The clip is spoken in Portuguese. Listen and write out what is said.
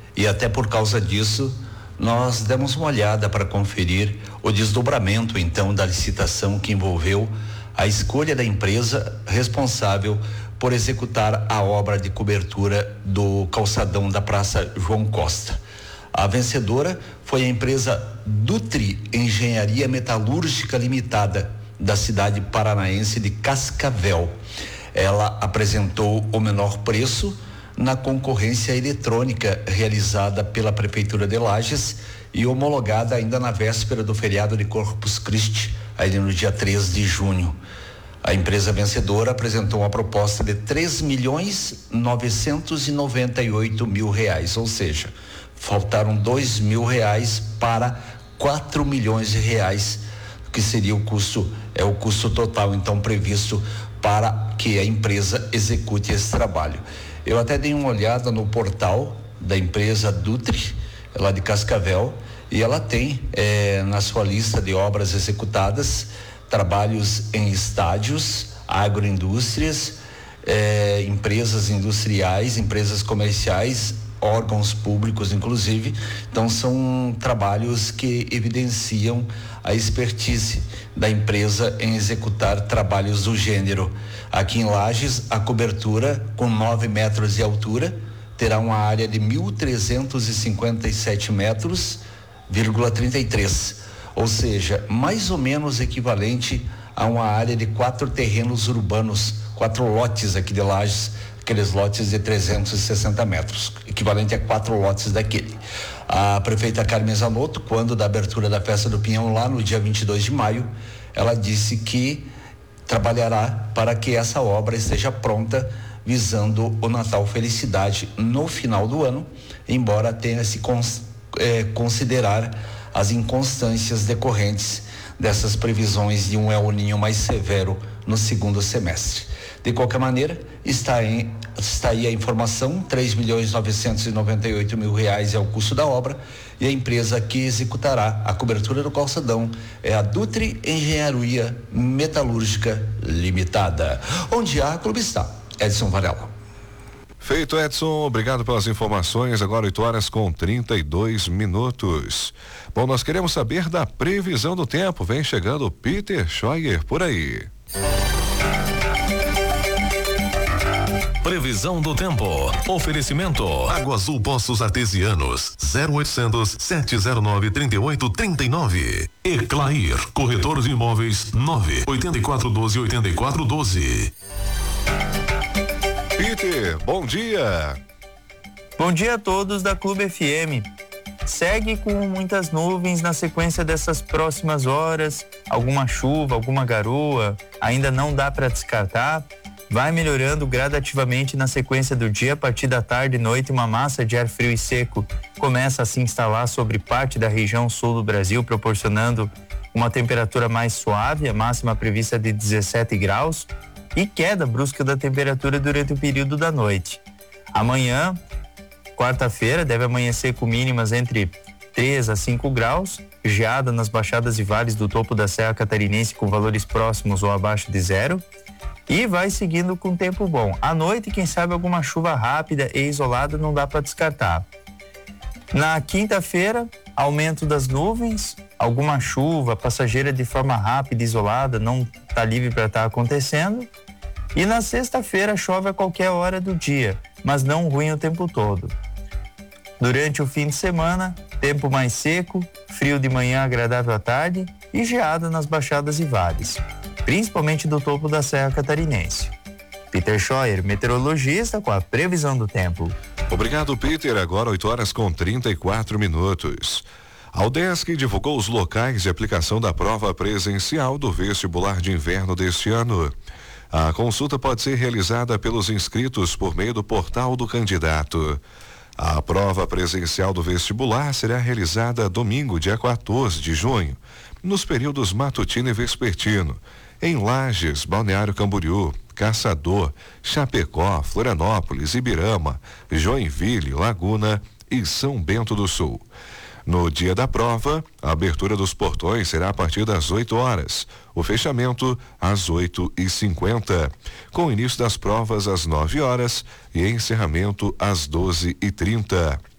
E até por causa disso, nós demos uma olhada para conferir o desdobramento, então, da licitação que envolveu a escolha da empresa responsável por executar a obra de cobertura do calçadão da Praça João Costa. A vencedora foi a empresa Dutri Engenharia Metalúrgica Limitada, da cidade paranaense de Cascavel. Ela apresentou o menor preço na concorrência eletrônica realizada pela Prefeitura de Lages e homologada ainda na véspera do feriado de Corpus Christi, aí no dia 3 de junho. A empresa vencedora apresentou uma proposta de R$3.998.000, ou seja, faltaram R$2.000 para R$4 milhões, que seria o custo total então previsto para que a empresa execute esse trabalho. Eu até dei uma olhada no portal da empresa Dutri, lá de Cascavel, e ela tem na sua lista de obras executadas trabalhos em estádios, agroindústrias, empresas industriais, empresas comerciais, órgãos públicos inclusive. Então são trabalhos que evidenciam a expertise da empresa em executar trabalhos do gênero. Aqui em Lages, a cobertura com 9 metros de altura terá uma área de 1.357 metros,33, ou seja, mais ou menos equivalente a uma área de 4 terrenos urbanos, 4 lotes aqui de Lages, aqueles lotes de 360 metros, equivalente a 4 lotes daquele. A prefeita Carmen Zanotto, quando da abertura da Festa do Pinhão lá no dia 22 de maio, ela disse que trabalhará para que essa obra esteja pronta, visando o Natal Felicidade no final do ano, embora tenha se considerar as inconstâncias decorrentes dessas previsões de um El Niño mais severo no segundo semestre. De qualquer maneira, está aí a informação: R$3.998.000 é o custo da obra, e a empresa que executará a cobertura do calçadão é a Dutri Engenharia Metalúrgica Limitada. Onde a Clube está, Edson Varela. Feito, Edson, obrigado pelas informações. Agora 8h32. Bom, nós queremos saber da previsão do tempo. Vem chegando o Peter Scheuer por aí. Previsão do tempo. Oferecimento. Água Azul Poços Artesianos. 0800 709 3839. Eclair. Corretor de imóveis. 98412 Peter, bom dia. Bom dia a todos da Clube FM. Segue com muitas nuvens na sequência dessas próximas horas. Alguma chuva, alguma garoa. Ainda não dá para descartar. Vai melhorando gradativamente na sequência do dia. A partir da tarde e noite, uma massa de ar frio e seco começa a se instalar sobre parte da região sul do Brasil, proporcionando uma temperatura mais suave, a máxima prevista de 17 graus, e queda brusca da temperatura durante o período da noite. Amanhã, quarta-feira, deve amanhecer com mínimas entre 3 a 5 graus, geada nas baixadas e vales do topo da Serra Catarinense com valores próximos ou abaixo de zero. E vai seguindo com tempo bom. À noite, quem sabe alguma chuva rápida e isolada, não dá para descartar. Na quinta-feira, aumento das nuvens, alguma chuva passageira de forma rápida e isolada, não está livre para estar acontecendo. E na sexta-feira chove a qualquer hora do dia, mas não ruim o tempo todo. Durante o fim de semana, tempo mais seco, frio de manhã, agradável à tarde e geada nas baixadas e vales, principalmente do topo da Serra Catarinense. Peter Scheuer, meteorologista, com a previsão do tempo. Obrigado, Peter. Agora 8h34. A UDESC divulgou os locais de aplicação da prova presencial do vestibular de inverno deste ano. A consulta pode ser realizada pelos inscritos por meio do portal do candidato. A prova presencial do vestibular será realizada domingo, dia 14 de junho, nos períodos matutino e vespertino, em Lages, Balneário Camboriú, Caçador, Chapecó, Florianópolis, Ibirama, Joinville, Laguna e São Bento do Sul. No dia da prova, a abertura dos portões será a partir das 8 horas, o fechamento às 8h50, com o início das provas às 9 horas e encerramento às 12h30.